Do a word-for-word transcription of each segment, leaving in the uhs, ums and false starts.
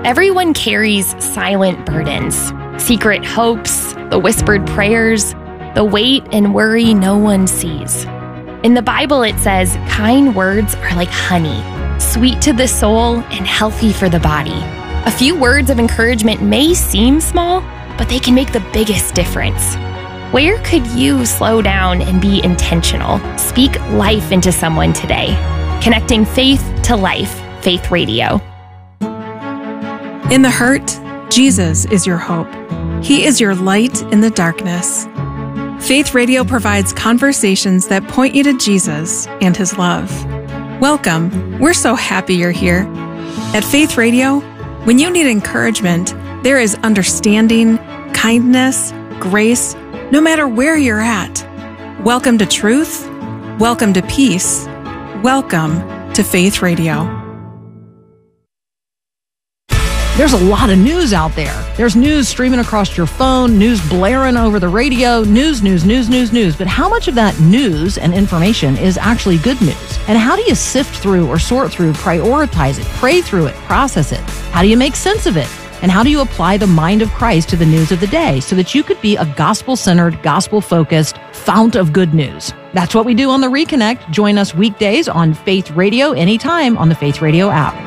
Everyone carries silent burdens, secret hopes, the whispered prayers, the weight and worry no one sees. In the Bible, it says, kind words are like honey, sweet to the soul and healthy for the body. A few words of encouragement may seem small, but they can make the biggest difference. Where could you slow down and be intentional? Speak life into someone today. Connecting faith to life, Faith Radio. In the hurt, Jesus is your hope. He is your light in the darkness. Faith Radio provides conversations that point you to Jesus and His love. Welcome. We're so happy you're here. At Faith Radio, when you need encouragement, there is understanding, kindness, grace, no matter where you're at. Welcome to truth. Welcome to peace. Welcome to Faith Radio. There's a lot of news out there. There's news streaming across your phone, news blaring over the radio, news, news, news, news, news. But how much of that news and information is actually good news? And how do you sift through or sort through, prioritize it, pray through it, process it? How do you make sense of it? And how do you apply the mind of Christ to the news of the day so that you could be a gospel-centered, gospel-focused fount of good news? That's what we do on The Reconnect. Join us weekdays on Faith Radio anytime on the Faith Radio app.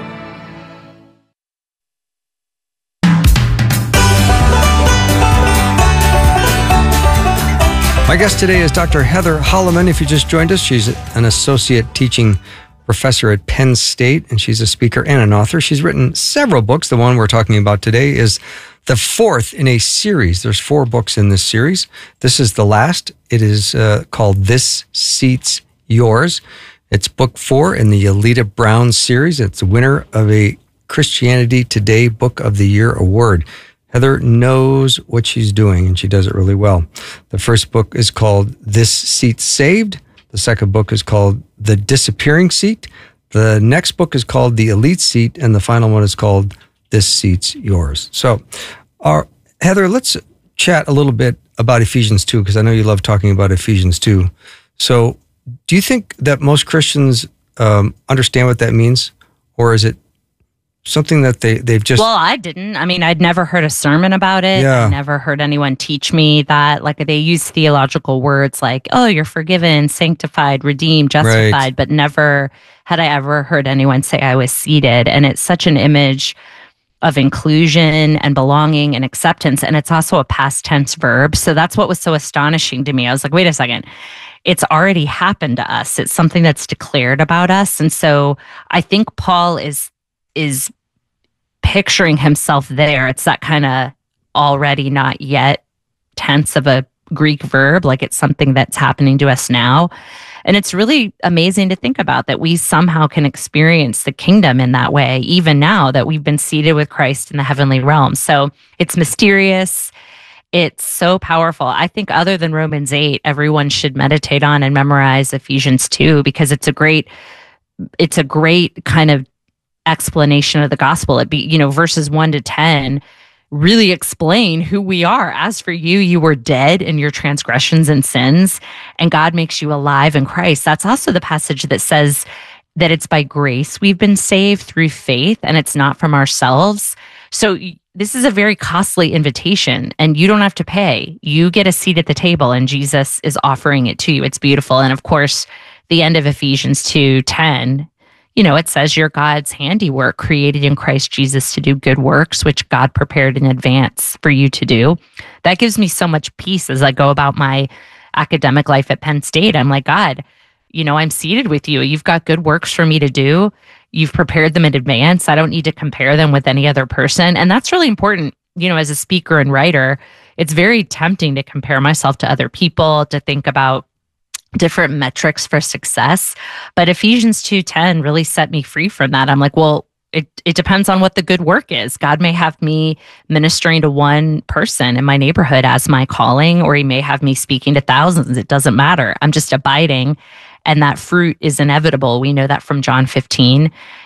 My guest today is Doctor Heather Holleman. If you just joined us, she's an associate teaching professor at Penn State, and she's a speaker and an author. She's written several books. The one we're talking about today is the fourth in a series. There's four books in this series. This is the last. It is uh, called This Seat's Yours. It's book four in the Alita Brown series. It's the winner of a Christianity Today Book of the Year award. Heather knows what she's doing, and she does it really well. The first book is called This Seat Saved. The second book is called The Disappearing Seat. The next book is called The Elite Seat, and the final one is called This Seat's Yours. So, our, Heather, let's chat a little bit about Ephesians two, because I know you love talking about Ephesians two. So, do you think that most Christians um, understand what that means, or is it something that they, they've just... Well, I didn't. I mean, I'd never heard a sermon about it. Yeah. I never heard anyone teach me that. Like, they use theological words like, oh, you're forgiven, sanctified, redeemed, justified, Right. but never had I ever heard anyone say I was seated. And it's such an image of inclusion and belonging and acceptance. And it's also a past tense verb. So that's what was so astonishing to me. I was like, wait a second. It's already happened to us. It's something that's declared about us. And so I think Paul is is picturing himself there. It's that kind of already not yet tense of a Greek verb, like it's something that's happening to us now. And it's really amazing to think about that we somehow can experience the kingdom in that way, even now that we've been seated with Christ in the heavenly realm. So it's mysterious. It's so powerful. I think other than Romans eight, everyone should meditate on and memorize Ephesians two, because it's a great, it's a great kind of explanation of the gospel. It be, you know, verses one to ten really explain who we are. As for you, you were dead in your transgressions and sins, and God makes you alive in Christ. That's also the passage that says that it's by grace we've been saved through faith, and it's not from ourselves. So this is a very costly invitation, and you don't have to pay. You get a seat at the table, and Jesus is offering it to you. It's beautiful. And of course, the end of Ephesians two ten, you know, it says you're God's handiwork, created in Christ Jesus to do good works, which God prepared in advance for you to do. That gives me so much peace as I go about my academic life at Penn State. I'm like, God, you know, I'm seated with you. You've got good works for me to do. You've prepared them in advance. I don't need to compare them with any other person. And that's really important. You know, as a speaker and writer, it's very tempting to compare myself to other people, to think about different metrics for success. But Ephesians two ten really set me free from that. I'm like, well, it, it depends on what the good work is. God may have me ministering to one person in my neighborhood as my calling, or he may have me speaking to thousands. It doesn't matter. I'm just abiding, and that fruit is inevitable. We know that from John fifteen.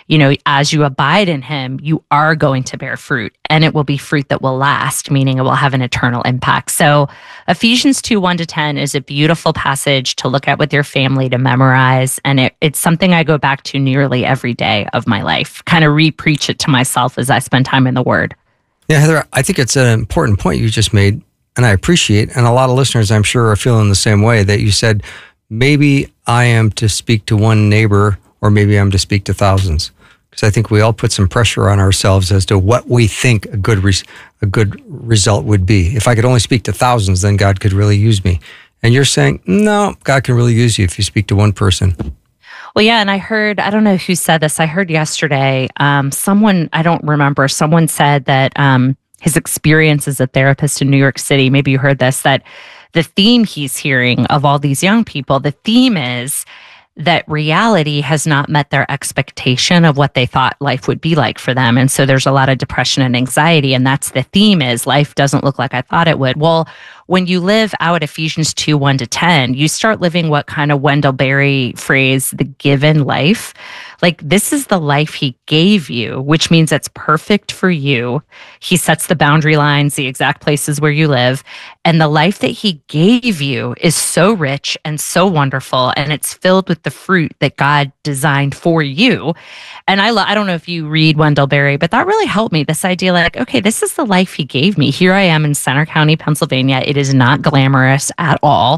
you know, as you abide in him, you are going to bear fruit, and it will be fruit that will last, meaning it will have an eternal impact. So Ephesians two, one to ten is a beautiful passage to look at with your family, to memorize. And it, it's something I go back to nearly every day of my life, kind of re-preach it to myself as I spend time in the Word. Yeah, Heather, I think it's an important point you just made, and I appreciate, and a lot of listeners, I'm sure, are feeling the same way, that you said, maybe I am to speak to one neighbor, or maybe I'm to speak to thousands. Because I think we all put some pressure on ourselves as to what we think a good res- a good result would be. If I could only speak to thousands, then God could really use me. And you're saying, no, God can really use you if you speak to one person. Well, yeah, and I heard, I don't know who said this, I heard yesterday, um, someone, I don't remember, someone said that um, his experience as a therapist in New York City, maybe you heard this, that the theme he's hearing of all these young people, the theme is that reality has not met their expectation of what they thought life would be like for them. And so there's a lot of depression and anxiety. And that's the theme, is life doesn't look like I thought it would. Well, when you live out Ephesians two, one to ten, you start living what kind of Wendell Berry phrase, the given life. Like, this is the life he gave you, which means it's perfect for you. He sets the boundary lines, the exact places where you live. And the life that he gave you is so rich and so wonderful. And it's filled with the fruit that God designed for you. And I, lo- I don't know if you read Wendell Berry, but that really helped me. This idea, like, okay, this is the life he gave me. Here I am in Center County, Pennsylvania. It is not glamorous at all.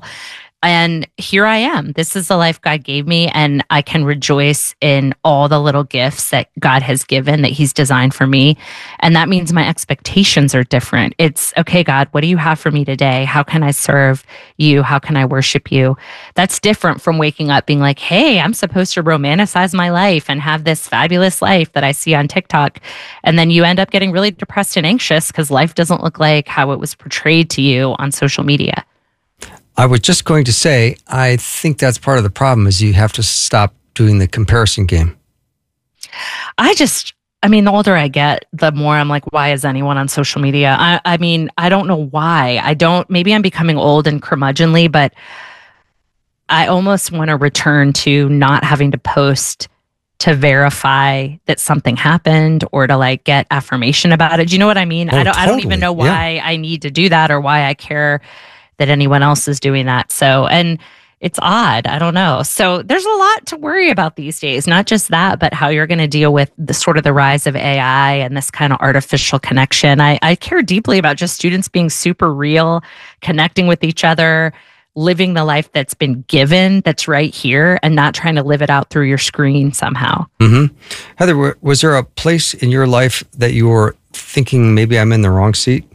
And here I am. This is the life God gave me, and I can rejoice in all the little gifts that God has given, that he's designed for me. And that means my expectations are different. It's, okay, God, what do you have for me today? How can I serve you? How can I worship you? That's different from waking up being like, hey, I'm supposed to romanticize my life and have this fabulous life that I see on TikTok. And then you end up getting really depressed and anxious because life doesn't look like how it was portrayed to you on social media. I was just going to say, I think that's part of the problem, is you have to stop doing the comparison game. I just, I mean, the older I get, the more I'm like, why is anyone on social media? I, I mean, I don't know why. I don't, maybe I'm becoming old and curmudgeonly, but I almost want to return to not having to post to verify that something happened or to like get affirmation about it. Do you know what I mean? Oh, I don't, I don't totally. even know why Yeah. I need to do that or why I care that anyone else is doing that. So, and it's odd. I don't know. So there's a lot to worry about these days, not just that, but how you're going to deal with the sort of the rise of A I and this kind of artificial connection. I, I care deeply about just students being super real, connecting with each other, living the life that's been given, that's right here, and not trying to live it out through your screen somehow. Mm-hmm. Heather, was there a place in your life that you were thinking, maybe I'm in the wrong seat?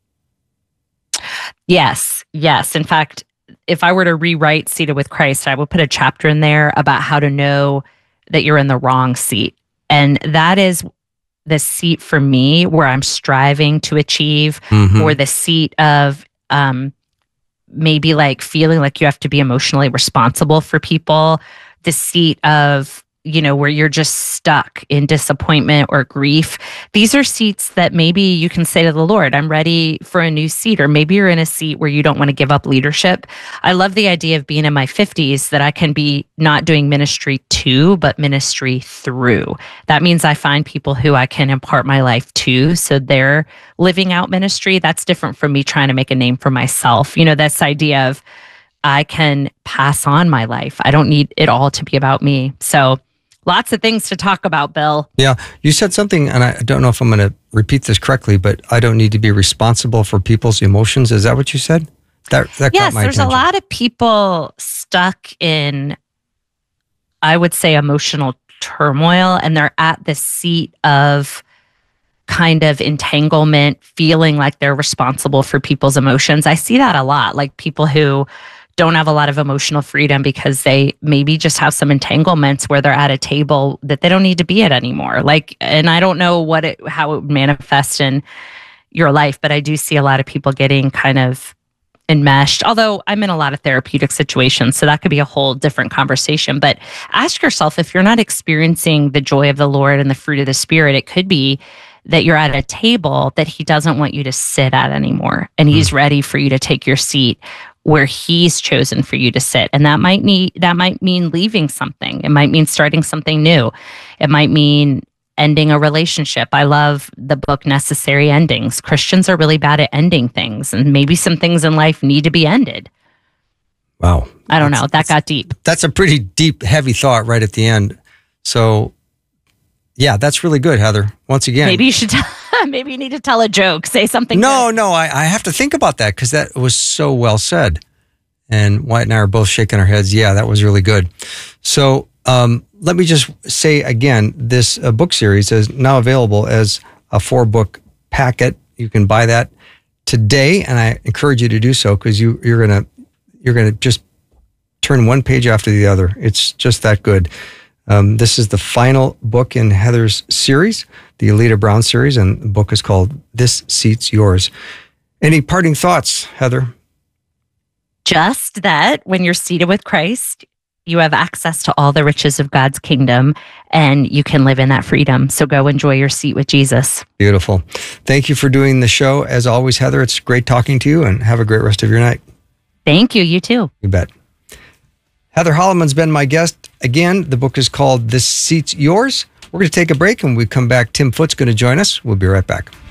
Yes, yes. In fact, if I were to rewrite Seated with Christ, I would put a chapter in there about how to know that you're in the wrong seat. And that is the seat for me where I'm striving to achieve, Mm-hmm. or the seat of um, maybe like feeling like you have to be emotionally responsible for people, the seat of, you know, where you're just stuck in disappointment or grief. These are seats that maybe you can say to the Lord, I'm ready for a new seat. Or maybe you're in a seat where you don't want to give up leadership. I love the idea of being in my fifties, that I can be not doing ministry to, but ministry through. That means I find people who I can impart my life to, so they're living out ministry. That's different from me trying to make a name for myself. You know, this idea of I can pass on my life. I don't need it all to be about me. So lots of things to talk about, Bill. Yeah, you said something, and I don't know if I'm going to repeat this correctly, but I don't need to be responsible for people's emotions. Is that what you said? That that Yes, caught my there's attention. a lot of people stuck in, I would say, emotional turmoil, and they're at the seat of kind of entanglement, feeling like they're responsible for people's emotions. I see that a lot, like people who don't have a lot of emotional freedom because they maybe just have some entanglements where they're at a table that they don't need to be at anymore. Like, and I don't know what it, how it would manifest in your life, but I do see a lot of people getting kind of enmeshed, although I'm in a lot of therapeutic situations, so that could be a whole different conversation. But ask yourself, if you're not experiencing the joy of the Lord and the fruit of the Spirit, it could be that you're at a table that he doesn't want you to sit at anymore, and he's ready for you to take your seat where he's chosen for you to sit. And that might need that might mean leaving something. It might mean starting something new. It might mean ending a relationship. I love the book Necessary Endings. Christians are really bad at ending things, and maybe some things in life need to be ended. Wow. I don't That's- know. That got deep. That's a pretty deep, heavy thought right at the end. So, yeah, that's really good, Heather. Once again. Maybe you should tell, maybe you need to tell a joke, say something. No, good. no, I, I have to think about that because that was so well said. And Wyatt and I are both shaking our heads. Yeah, that was really good. So um, let me just say again, this uh, book series is now available as a four book packet. You can buy that today, and I encourage you to do so because you, you're gonna you're gonna just turn one page after the other. It's just that good. Um, this is the final book in Heather's series, the Alita Brown series, and the book is called This Seat's Yours. Any parting thoughts, Heather? Just that when you're seated with Christ, you have access to all the riches of God's kingdom, and you can live in that freedom. So go enjoy your seat with Jesus. Beautiful. Thank you for doing the show. As always, Heather, it's great talking to you, and have a great rest of your night. Thank you. You too. You bet. Heather Holleman's been my guest. Again, the book is called This Seat's Yours. We're going to take a break, and when we come back, Tim Foote's going to join us. We'll be right back.